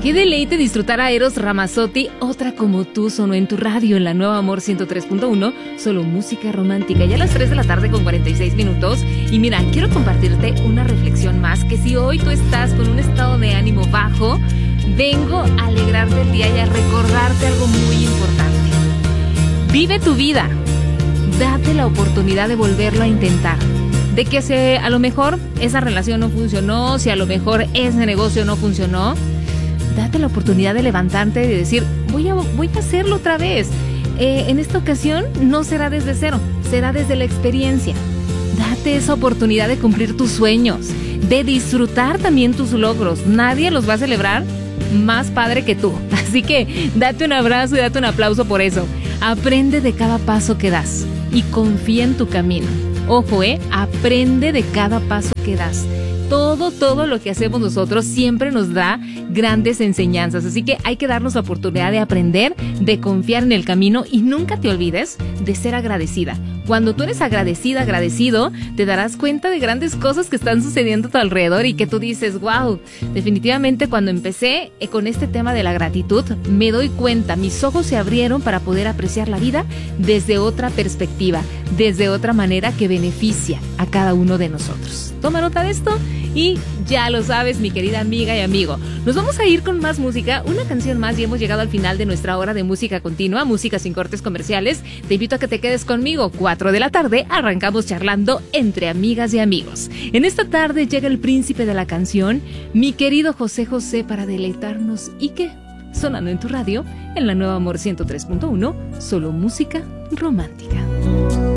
Qué deleite disfrutar a Eros Ramazzotti, Otra como tú, sonó en tu radio en la Nueva Amor 103.1, solo música romántica. Ya a las 3 de la tarde con 46 minutos. Y mira, quiero compartirte una reflexión más, que si hoy tú estás con un estado de ánimo bajo, vengo a alegrarte el día y a recordarte algo muy importante. Vive tu vida. Date la oportunidad de volverlo a intentar. De que si a lo mejor esa relación no funcionó, si a lo mejor ese negocio no funcionó, date la oportunidad de levantarte y de decir, voy a hacerlo otra vez. En esta ocasión no será desde cero, será desde la experiencia. Date esa oportunidad de cumplir tus sueños, de disfrutar también tus logros. Nadie los va a celebrar más padre que tú. Así que date un abrazo y date un aplauso por eso. Aprende de cada paso que das y confía en tu camino. Ojo, aprende de cada paso que das. Todo lo que hacemos nosotros siempre nos da grandes enseñanzas, así que hay que darnos la oportunidad de aprender, de confiar en el camino y nunca te olvides de ser agradecida. Cuando tú eres agradecida, agradecido, te darás cuenta de grandes cosas que están sucediendo a tu alrededor y que tú dices, wow, definitivamente cuando empecé con este tema de la gratitud, me doy cuenta, mis ojos se abrieron para poder apreciar la vida desde otra perspectiva, desde otra manera que beneficia a cada uno de nosotros. Toma nota de esto y ya lo sabes, mi querida amiga y amigo. Nos vamos a ir con más música, una canción más y hemos llegado al final de nuestra hora de música continua, música sin cortes comerciales. Te invito a que te quedes conmigo, 4 de la tarde, arrancamos charlando entre amigas y amigos. En esta tarde llega el príncipe de la canción, mi querido José José, para deleitarnos y que, sonando en tu radio, en la Nueva Amor 103.1, solo música romántica.